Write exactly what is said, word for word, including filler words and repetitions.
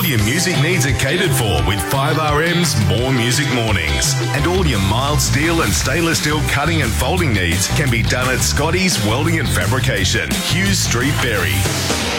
your music needs are catered for with five R M's More Music Mornings. And all your mild steel and stainless steel cutting and folding needs can be done at Scotty's Welding and Fabrication, Hughes Street, Berry.